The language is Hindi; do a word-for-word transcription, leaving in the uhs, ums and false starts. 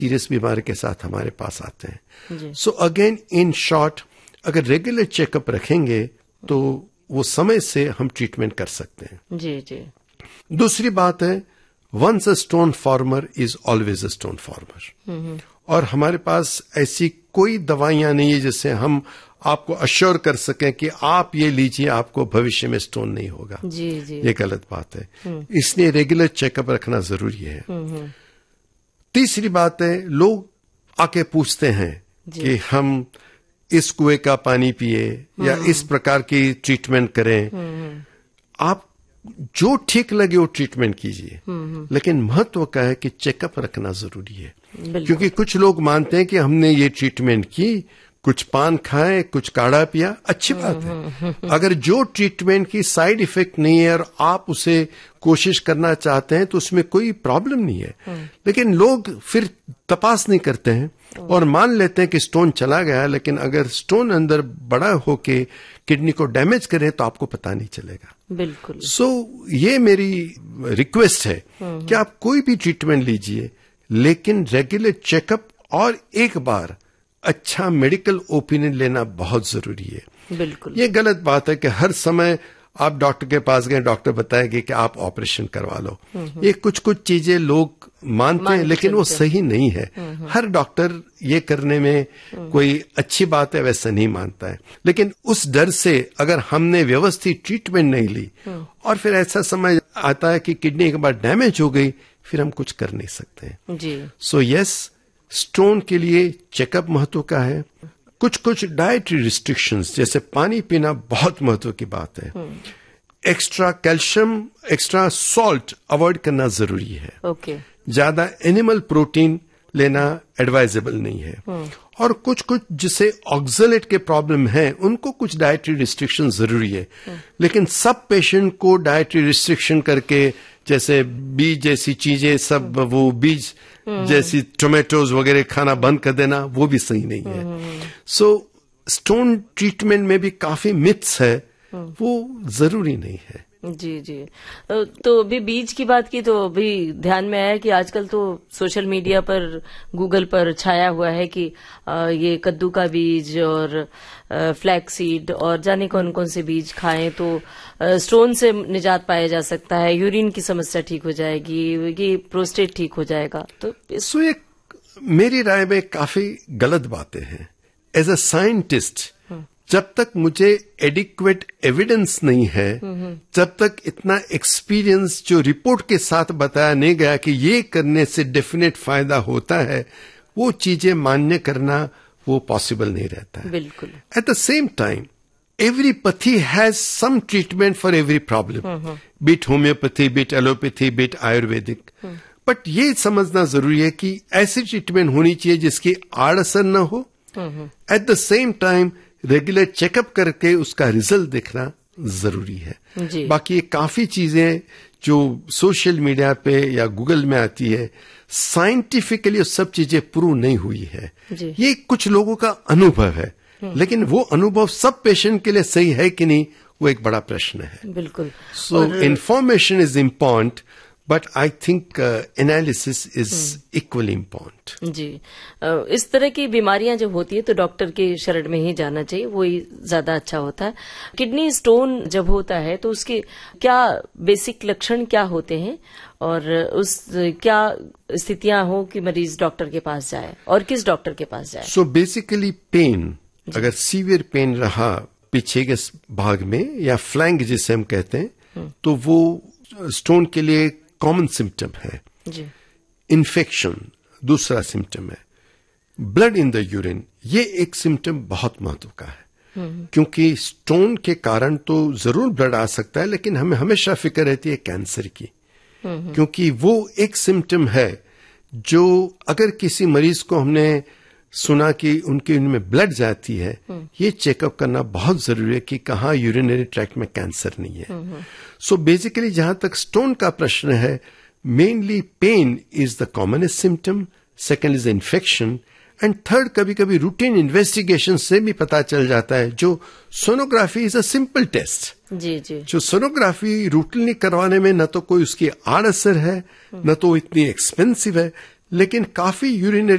सीरियस बीमारी के साथ हमारे पास आते हैं। सो अगेन इन शॉर्ट, अगर रेगुलर चेकअप रखेंगे तो वो समय से हम ट्रीटमेंट कर सकते हैं। जी जी। दूसरी बात है, once a stone farmer is always a stone farmer. और हमारे पास ऐसी कोई दवाइयां नहीं है जिससे हम आपको अश्योर कर सकें कि आप ये लीजिए, आपको भविष्य में स्टोन नहीं होगा। जी जी। ये गलत बात है। इसलिए रेगुलर चेकअप रखना जरूरी है। तीसरी बात है, लोग आके पूछते हैं कि हम इस कुएं का पानी पिए या इस प्रकार की ट्रीटमेंट करें। आप जो ठीक लगे वो ट्रीटमेंट कीजिए, लेकिन महत्व का है कि चेकअप रखना जरूरी है। क्योंकि कुछ लोग मानते हैं कि हमने ये ट्रीटमेंट की, कुछ पान खाए, कुछ काढ़ा पिया, अच्छी बात है। अगर जो ट्रीटमेंट की साइड इफेक्ट नहीं है और आप उसे कोशिश करना चाहते हैं तो उसमें कोई प्रॉब्लम नहीं है। लेकिन लोग फिर तपास नहीं करते हैं और मान लेते हैं कि स्टोन चला गया, लेकिन अगर स्टोन अंदर बड़ा होके किडनी को डैमेज करे तो आपको पता नहीं चलेगा। बिल्कुल। सो so, ये मेरी रिक्वेस्ट है कि आप कोई भी ट्रीटमेंट लीजिए, लेकिन रेगुलर चेकअप और एक बार अच्छा मेडिकल ओपिनियन लेना बहुत जरूरी है। बिल्कुल। ये गलत बात है कि हर समय आप डॉक्टर के पास गए, डॉक्टर बताएंगे कि आप ऑपरेशन करवा लो। ये कुछ कुछ चीजें लोग मानते हैं, लेकिन वो सही नहीं है। हर डॉक्टर ये करने में कोई अच्छी बात है वैसा नहीं मानता है। लेकिन उस डर से अगर हमने व्यवस्थित ट्रीटमेंट नहीं ली और फिर ऐसा समय आता है कि किडनी एक बार डैमेज हो गई, फिर हम कुछ कर नहीं सकते हैं। जी। सो यस, स्टोन के लिए चेकअप महत्व का है। कुछ कुछ डाइटरी रिस्ट्रिक्शंस, जैसे पानी पीना बहुत महत्व की बात है। Extra calcium, extra salt avoid करना जरूरी है। ओके। ज्यादा एनिमल प्रोटीन लेना एडवाइजेबल नहीं है। और कुछ कुछ जिसे ऑक्सलेट के प्रॉब्लम है उनको कुछ डाइटरी रिस्ट्रिक्शन जरूरी है। लेकिन सब पेशेंट को डाइटरी रिस्ट्रिक्शन करके, जैसे बीज जैसी चीजें, सब वो बीज जैसी टोमेटोज वगैरह खाना बंद कर देना, वो भी सही नहीं है। सो स्टोन ट्रीटमेंट में भी काफी मिथ्स है, वो जरूरी नहीं है। जी जी। तो अभी बीज की बात की तो अभी ध्यान में आया कि आजकल तो सोशल मीडिया पर, गूगल पर छाया हुआ है कि ये कद्दू का बीज और फ्लैक्स सीड और जाने कौन कौन से बीज खाएं तो स्टोन से निजात पाया जा सकता है, यूरिन की समस्या ठीक हो जाएगी, ये प्रोस्टेट ठीक हो जाएगा। तो सो एक मेरी राय में काफी गलत बातें हैं। एज अ साइंटिस्ट, जब तक मुझे एडिक्वेट एविडेंस नहीं है, जब तक इतना एक्सपीरियंस जो रिपोर्ट के साथ बताया नहीं गया कि ये करने से डेफिनेट फायदा होता है, वो चीजें मान्य करना वो पॉसिबल नहीं रहता है। बिल्कुल। At the same time, every pathy has some treatment for every problem, beat homeopathy, beat allopathy, beat Ayurvedic. But ये समझना जरूरी है कि ऐसी ट्रीटमेंट होनी चाहिए जिसकी आड़ असर न हो। At the same time regular checkup करके उसका रिजल्ट देखना जरूरी है। बाकी ये काफी चीजें जो सोशल मीडिया पे या गूगल में आती है, साइंटिफिकली सब चीजें प्रूव नहीं हुई है। ये कुछ लोगों का अनुभव है, लेकिन वो अनुभव सब पेशेंट के लिए सही है कि नहीं, वो एक बड़ा प्रश्न है। बिल्कुल। सो information is important, but I think analysis is equally important. जी। इस तरह की बीमारियां जब होती है तो डॉक्टर के शरण में ही जाना चाहिए, वही ज्यादा अच्छा होता है। किडनी स्टोन जब होता है तो उसके क्या बेसिक लक्षण क्या होते हैं और उस क्या स्थितियां हो कि मरीज डॉक्टर के पास जाए और किस डॉक्टर के पास जाए? सो बेसिकली पेन, अगर सीवियर पेन रहा पीछे के भाग में या फ्लैंक जिसे हम कहते हैं, तो वो स्टोन के लिए कॉमन सिम्टम है। जी। इन्फेक्शन दूसरा सिम्टम है। ब्लड इन द यूरिन, ये एक सिम्टम बहुत महत्व का है, क्योंकि स्टोन के कारण तो जरूर ब्लड आ सकता है, लेकिन हमें हमेशा फिक्र रहती है कैंसर की, क्योंकि वो एक सिम्टम है जो अगर किसी मरीज को हमने सुना कि उनके उनमें ब्लड जाती है, ये चेकअप करना बहुत जरूरी है कि कहाँ यूरिनरी ट्रैक्ट में कैंसर नहीं है। सो बेसिकली जहां तक स्टोन का प्रश्न है, mainly pen is the commonest symptom, second is infection, and third कभी कभी रूटीन इन्वेस्टिगेशन से भी पता चल जाता है। जो sonography is a simple test. जी जी। जो सोनोग्राफी रूटीनली करवाने में न तो कोई उसकी आड़ असर है, न तो इतनी एक्सपेंसिव है, लेकिन काफी यूरिनरी